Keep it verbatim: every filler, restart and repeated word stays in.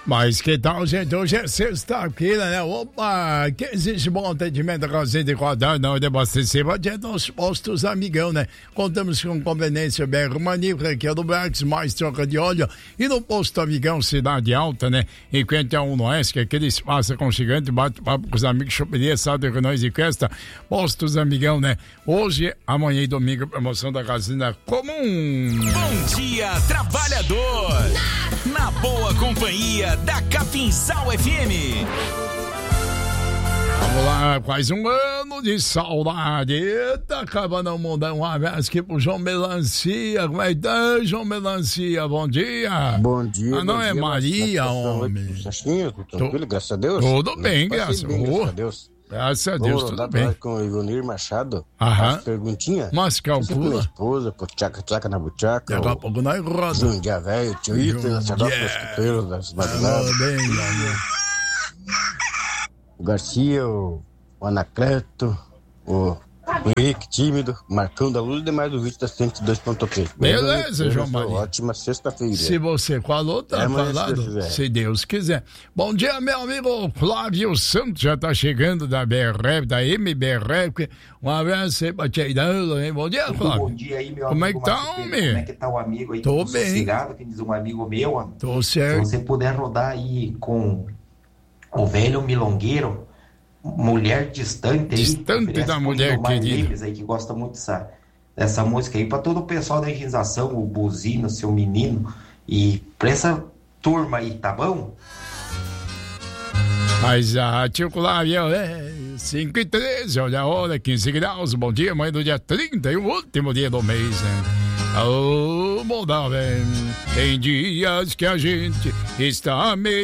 Mas que tal, gente? Hoje é sexta-feira, né? Opa, que existe bom atendimento com cento e quatro anos, não, de abastecimento, adianta os postos amigão, né? Contamos com conveniência B R Manífera, que é do Brax, mais troca de óleo, e no posto amigão Cidade Alta, né? Enquanto é um no Oeste, que aquele espaço aconchegante, bate papo com os amigos, choperia, sábado com nós e festa, postos amigão, né? Hoje, amanhã e domingo, promoção da Casina Comum. Bom dia, trabalhador! Na boa companhia da Capinzal F M. Vamos lá, quase um ano de saudade. Tá acabando o mundão. Um abraço aqui pro João Melancia. Como é que tá, João Melancia? Bom dia. Bom dia. Ah, não bom é dia, Maria, homem. Certinho, tranquilo, graças a Deus. Tudo bem, graças, bem, graças a Deus. Graças a Deus, Vou tudo bem. Com o Ivonir Machado. Aham. As perguntinhas. Mas calcula. Minha esposa, por tchaca, tchaca na buchaca. Daqui a pouco nós roda. Jundia velho, tio Ita, Sacerdote dos Escuteiros das Baduladas. bem, meu amigo. O Garcia, o Anacleto, o Henrique Tímido, Marcão da Luz e demais do vídeo da cento e dois ponto três. Beleza, João Maria. Ótima sexta-feira. Se você falou, tá É, mas falado. se Deus Se Deus quiser. Bom dia, meu amigo Flávio Santos, já tá chegando da B R, da M B R. Um abraço aí pra Tcheirão, hein? Bom dia, Flávio. Bom dia aí, meu Como amigo. é que tá, Marcelo. homem? Como é que tá o amigo aí? Tô Tô bem. sossegado, que diz um amigo meu. Tô Se certo. você puder rodar aí com o velho milongueiro, mulher distante aí. Distante oferece da pro mulher Lindomar querida. Leves aí, que gosta muito dessa, dessa música aí, pra todo o pessoal da higienização, o Buzino, seu menino, e pra essa turma aí, tá bom? Mas a tio Flávio, é cinco e treze, olha a hora, quinze graus. Bom dia, amanhã do dia trinta e o último dia do mês, né? Ô, Moldávia, tem dias que a gente está meio